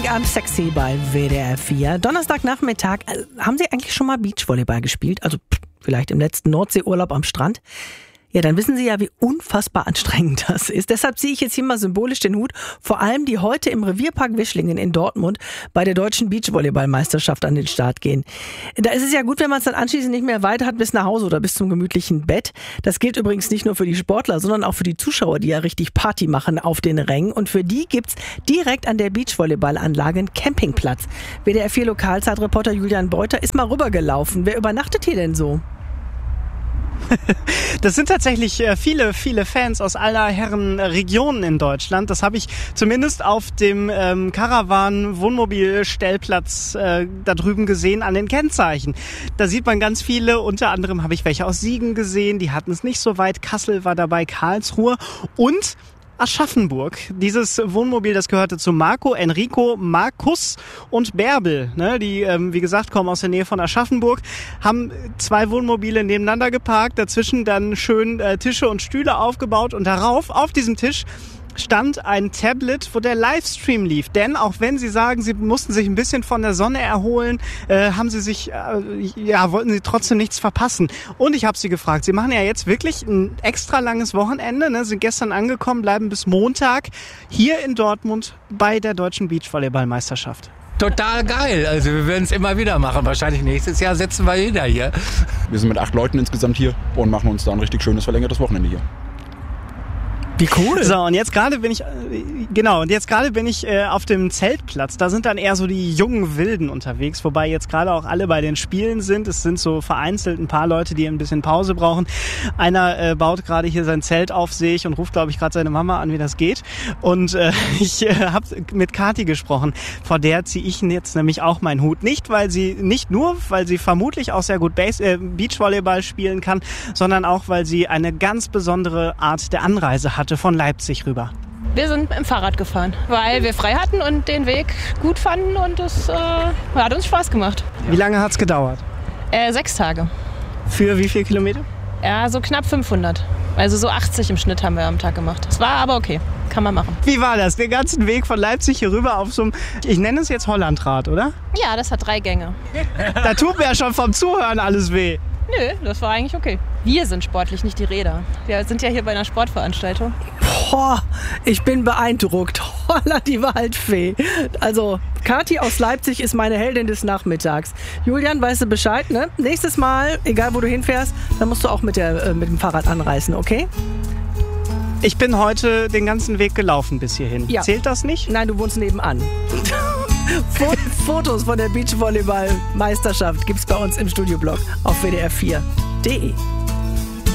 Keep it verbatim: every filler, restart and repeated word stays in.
Music I'm Sexy bei W D R vier. Donnerstagnachmittag. Haben Sie eigentlich schon mal Beachvolleyball gespielt? Also pff, vielleicht im letzten Nordseeurlaub am Strand? Ja, dann wissen Sie ja, wie unfassbar anstrengend das ist. Deshalb ziehe ich jetzt hier mal symbolisch den Hut vor allem, die heute im Revierpark Wischlingen in Dortmund bei der deutschen Beachvolleyballmeisterschaft an den Start gehen. Da ist es ja gut, wenn man es dann anschließend nicht mehr weiter hat bis nach Hause oder bis zum gemütlichen Bett. Das gilt übrigens nicht nur für die Sportler, sondern auch für die Zuschauer, die ja richtig Party machen auf den Rängen. Und für die gibt's direkt an der Beachvolleyballanlage einen Campingplatz. W D R vier Lokalzeitreporter Julian Beuter ist mal rübergelaufen. Wer übernachtet hier denn so? Das sind tatsächlich viele, viele Fans aus aller Herren Regionen in Deutschland. Das habe ich zumindest auf dem ähm, Caravan-Wohnmobil-Stellplatz äh, da drüben gesehen an den Kennzeichen. Da sieht man ganz viele, unter anderem habe ich welche aus Siegen gesehen, die hatten es nicht so weit. Kassel war dabei, Karlsruhe und Aschaffenburg. Dieses Wohnmobil, das gehörte zu Marco, Enrico, Markus und Bärbel. Ne, die, ähm, wie gesagt, kommen aus der Nähe von Aschaffenburg, haben zwei Wohnmobile nebeneinander geparkt, dazwischen dann schön äh, Tische und Stühle aufgebaut und darauf, auf diesem Tisch, stand ein Tablet, wo der Livestream lief. Denn auch wenn sie sagen, sie mussten sich ein bisschen von der Sonne erholen, äh, haben sie sich, äh, ja, wollten sie trotzdem nichts verpassen. Und ich habe sie gefragt, sie machen ja jetzt wirklich ein extra langes Wochenende, ne, sind gestern angekommen, bleiben bis Montag hier in Dortmund bei der deutschen Beachvolleyballmeisterschaft. Total geil. Also wir werden es immer wieder machen. Wahrscheinlich nächstes Jahr sitzen wir wieder hier. Wir sind mit acht Leuten insgesamt hier und machen uns da ein richtig schönes verlängertes Wochenende hier. Wie cool. So, und jetzt gerade bin ich, genau, und jetzt gerade bin ich äh, auf dem Zeltplatz. Da sind dann eher so die jungen Wilden unterwegs, wobei jetzt gerade auch alle bei den Spielen sind. Es sind so vereinzelt ein paar Leute, die ein bisschen Pause brauchen. Einer äh, baut gerade hier sein Zelt auf, sehe ich, und ruft, glaube ich, gerade seine Mama an, wie das geht. Und äh, ich äh, habe mit Kathi gesprochen. Vor der ziehe ich jetzt nämlich auch meinen Hut. Nicht, weil sie, nicht nur, weil sie vermutlich auch sehr gut Base, äh, Beachvolleyball spielen kann, sondern auch, weil sie eine ganz besondere Art der Anreise hat. Von Leipzig rüber. Wir sind im Fahrrad gefahren, weil wir frei hatten und den Weg gut fanden und es äh, hat uns Spaß gemacht. Wie lange hat es gedauert? Äh, sechs Tage. Für wie viele Kilometer? Ja, so knapp fünfhundert. Also so achtzig im Schnitt haben wir am Tag gemacht. Es war aber okay, kann man machen. Wie war das? Den ganzen Weg von Leipzig hier rüber auf so einem, ich nenne es jetzt Hollandrad, oder? Ja, das hat drei Gänge. Da tut mir ja schon vom Zuhören alles weh. Nö, das war eigentlich okay. Wir sind sportlich, nicht die Räder. Wir sind ja hier bei einer Sportveranstaltung. Boah, ich bin beeindruckt. Holla, die Waldfee. Also, Kathi aus Leipzig ist meine Heldin des Nachmittags. Julian, weißt du Bescheid, ne? Nächstes Mal, egal wo du hinfährst, dann musst du auch mit, der, äh, mit dem Fahrrad anreisen, okay? Ich bin heute den ganzen Weg gelaufen bis hierhin. Ja. Zählt das nicht? Nein, du wohnst nebenan. Fotos von der Beachvolleyball-Meisterschaft gibt's bei uns im Studioblog auf W D R vier punkt de.